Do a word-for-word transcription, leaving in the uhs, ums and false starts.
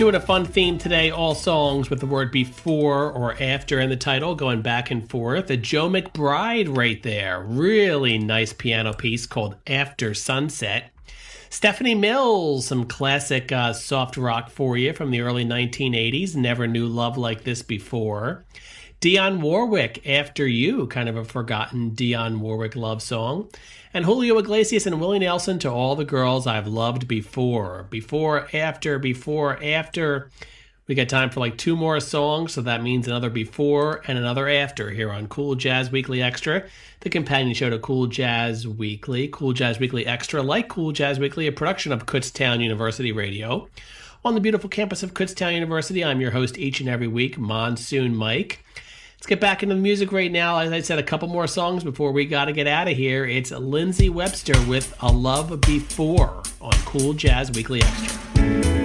Doing a fun theme today, all songs with the word before or after in the title, going back and forth. A Joe McBride right there. Really nice piano piece called After Sunset. Stephanie Mills, some classic uh, soft rock for you from the early nineteen eighties. Never Knew Love Like This Before. Dionne Warwick, After You, kind of a forgotten Dionne Warwick love song. And Julio Iglesias and Willie Nelson, To All the Girls I've Loved Before. Before, after, before, after. We got time for like two more songs, so that means another before and another after here on Cool Jazz Weekly Extra, the companion show to Cool Jazz Weekly. Cool Jazz Weekly Extra, like Cool Jazz Weekly, a production of Kutztown University Radio. On the beautiful campus of Kutztown University, I'm your host each and every week, Monsoon Mike. Let's get back into the music right now. As I said, a couple more songs before we got to get out of here. It's Lindsey Webster with A Love Before on Cool Jazz Weekly Extra.